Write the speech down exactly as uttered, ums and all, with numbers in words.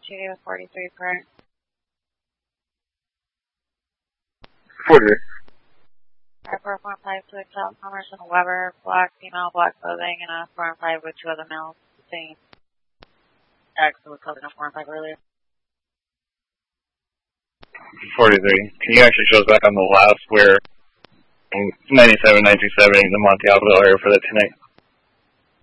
T V with forty-three current. forty. Alright, four point five to Excel Commerce and Weber, black female, black clothing, and a four and five with two other males. Same. X with clothing a four and five earlier. forty-three. Can you actually show us back on the last where ninety-seven, nineteen seventy, the Monte Alvaro area for the ten eight?